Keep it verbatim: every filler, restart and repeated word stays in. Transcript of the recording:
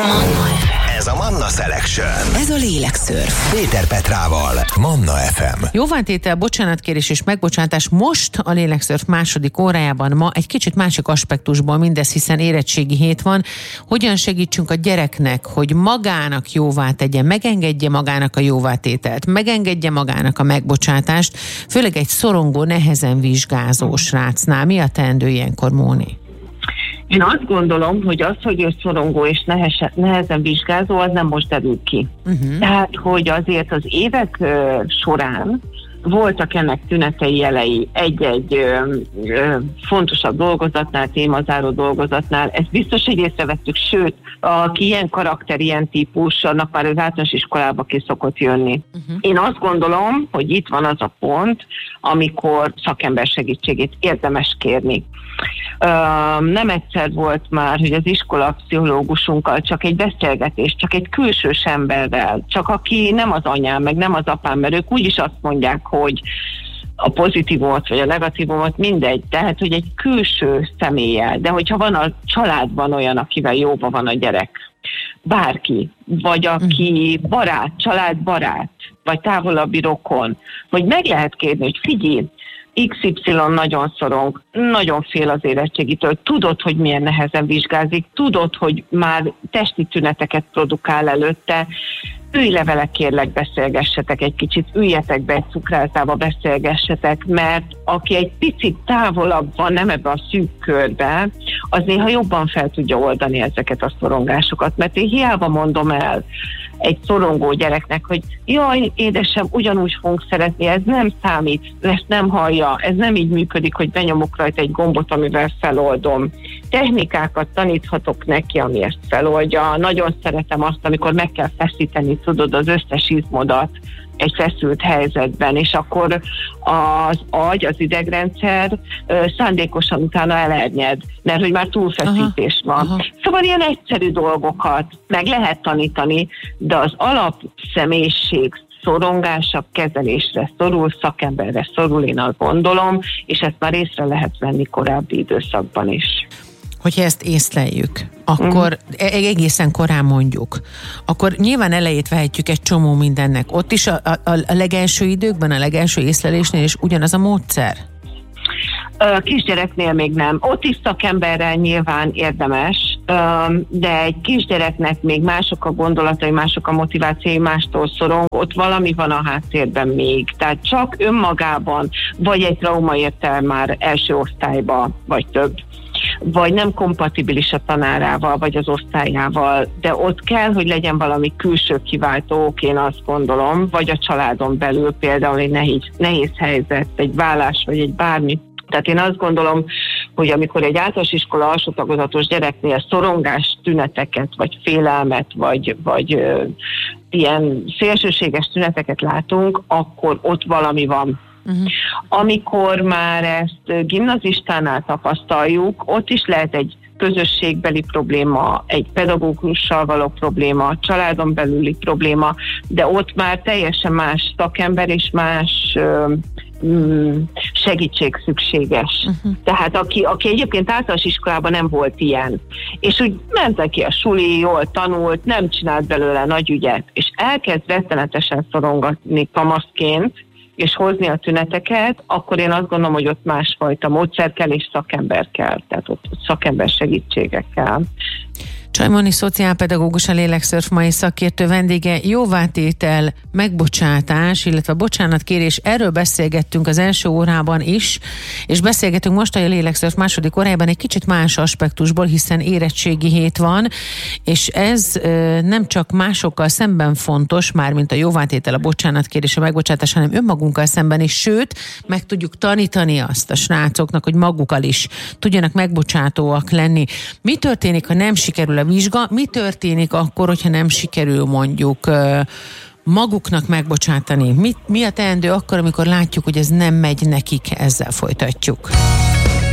Ez a Manna Selection. Ez a lélekszörf. Péter Petrával, Manna ef em. Jóvátétel, bocsánatkérés és megbocsátás most a lélekszörf második órájában. Ma egy kicsit másik aspektusból mindez, hiszen érettségi hét van. Hogyan segítsünk a gyereknek, hogy magának jóvá tegye, megengedje magának a jóvátételt, megengedje magának a megbocsátást, főleg egy szorongó, nehezen vizsgázó srácnál. Mi a teendő ilyenkor, Móni? Én azt gondolom, hogy az, hogy ő szorongó és nehezen, nehezen vizsgázó, az nem most derül ki. Uh-huh. Tehát, hogy azért az évek uh, során voltak ennek tünetei, jelei egy-egy ö, ö, fontosabb dolgozatnál, témazáró dolgozatnál. Ezt biztos, hogy észrevettük, sőt, aki ilyen karakter, ilyen típus, annak már az általános iskolába ki szokott jönni. Uh-huh. Én azt gondolom, hogy itt van az a pont, amikor szakember segítségét érdemes kérni. Uh, nem egyszer volt már, hogy az iskola pszichológusunkkal csak egy beszélgetés, csak egy külsős emberrel, csak aki nem az anyám, meg nem az apám, mert ők úgyis azt mondják, hogy a pozitívumot vagy a negatívumot, mindegy, tehát, hogy egy külső személlyel, de hogyha van a családban olyan, akivel jóban van a gyerek, bárki, vagy aki barát, családbarát, vagy távolabbi rokon, vagy meg lehet kérni, hogy figyelj, iksz ipszilon nagyon szorong, nagyon fél az érettségitől, tudod, hogy milyen nehezen vizsgázik, tudod, hogy már testi tüneteket produkál előtte, ülj le vele, kérlek, beszélgessetek egy kicsit, üljetek be egy cukráltába, beszélgessetek, mert aki egy picit távolabb van, nem ebben a szűk körben, az néha jobban fel tudja oldani ezeket a szorongásokat, mert én hiába mondom el egy szorongó gyereknek, hogy jaj, édesem, ugyanúgy fogunk szeretni, ez nem számít, ezt nem hallja, ez nem így működik, hogy benyomok rajta egy gombot, amivel feloldom. Technikákat taníthatok neki, ami ezt feloldja. Nagyon szeretem azt, amikor meg kell feszíteni, tudod, az összes izmodat egy feszült helyzetben, és akkor az agy, az idegrendszer ö, szándékosan utána elernyed, mert hogy már túlfeszítés aha, van. Aha. Szóval ilyen egyszerű dolgokat meg lehet tanítani, de az alapszemélyiség szorongása kezelésre szorul, szakemberre szorul, én azt gondolom, és ezt már észre lehet venni korábbi időszakban is. Hogyha ezt észleljük, akkor uh-huh. egészen korán mondjuk, akkor nyilván elejét vehetjük egy csomó mindennek. Ott is a, a, a legelső időkben, a legelső észlelésnél is ugyanaz a módszer? Kisgyereknél még nem. Ott is szakemberrel nyilván érdemes, de egy kisgyereknek még mások a gondolatai, mások a motivációi, mástól szorong, ott valami van a háttérben még. Tehát csak önmagában, vagy egy trauma ért el már első osztályba, vagy több, vagy nem kompatibilis a tanárával, vagy az osztályával, de ott kell, hogy legyen valami külső kiváltó, én azt gondolom, vagy a családon belül például egy nehéz, nehéz helyzet, egy vállás, vagy egy bármi. Tehát én azt gondolom, hogy amikor egy általános iskola alsó tagozatos gyereknél szorongás tüneteket, vagy félelmet, vagy, vagy ö, ilyen szélsőséges tüneteket látunk, akkor ott valami van. Uh-huh. Amikor már ezt gimnazistánál tapasztaljuk, ott is lehet egy közösségbeli probléma, egy pedagógussal való probléma, családon belüli probléma, de ott már teljesen más szakember és más ö, mm, segítség szükséges. Uh-huh. Tehát aki, aki egyébként általános iskolában nem volt ilyen, és úgy ment ki a suli, jól tanult, nem csinált belőle nagy ügyet, és elkezd rettenetesen szorongatni kamaszként, és hozni a tüneteket, akkor én azt gondolom, hogy ott másfajta módszer kell, és szakember kell, tehát ott szakember segítségek kell. Csajmoni szociálpedagógus, a lélekszörf mai szakértő vendége. Jóvátétel, megbocsátás, illetve bocsánatkérés, erről beszélgettünk az első órában is, és beszélgetünk most a lélekszörf második órájában egy kicsit más aspektusból, hiszen érettségi hét van, és ez ö, nem csak másokkal szemben fontos, már mint a jóvátétel, a bocsánatkérés, a megbocsátás, hanem önmagunkkal szemben is, sőt, meg tudjuk tanítani azt a srácoknak, hogy magukkal is tudjanak megbocsátóak lenni. Mi történik, ha nem sikerül a vizsga, mi történik akkor, hogyha nem sikerül mondjuk maguknak megbocsátani? Mi, mi a teendő akkor, amikor látjuk, hogy ez nem megy nekik, ezzel folytatjuk?